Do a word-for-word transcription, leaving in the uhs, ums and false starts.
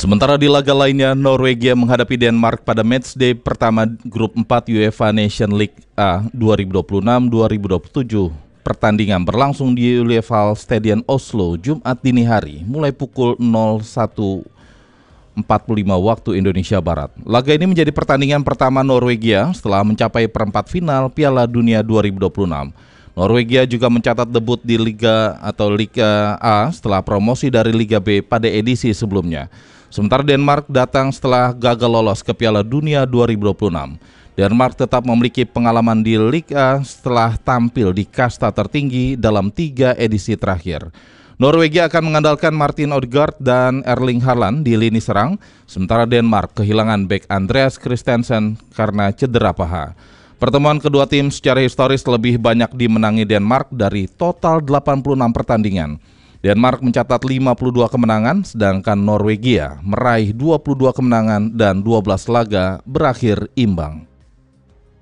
Sementara di laga lainnya, Norwegia menghadapi Denmark pada matchday pertama grup empat UEFA Nation League A dua ribu dua puluh enam dua ribu dua puluh tujuh. Pertandingan berlangsung di Ullevål Stadion Oslo, Jumat dini hari, mulai pukul nol satu empat puluh lima waktu Indonesia Barat. Laga ini menjadi pertandingan pertama Norwegia setelah mencapai perempat final Piala Dunia dua ribu dua puluh enam. Norwegia juga mencatat debut di Liga atau Liga A setelah promosi dari Liga B pada edisi sebelumnya. Sementara Denmark datang setelah gagal lolos ke Piala Dunia dua ribu dua puluh enam. Denmark tetap memiliki pengalaman di Liga A setelah tampil di kasta tertinggi dalam tiga edisi terakhir. Norwegia akan mengandalkan Martin Odegaard dan Erling Haaland di lini serang, sementara Denmark kehilangan bek Andreas Christensen karena cedera paha. Pertemuan kedua tim secara historis lebih banyak dimenangi Denmark dari total delapan puluh enam pertandingan. Denmark mencatat lima puluh dua kemenangan, sedangkan Norwegia meraih dua puluh dua kemenangan dan dua belas laga berakhir imbang.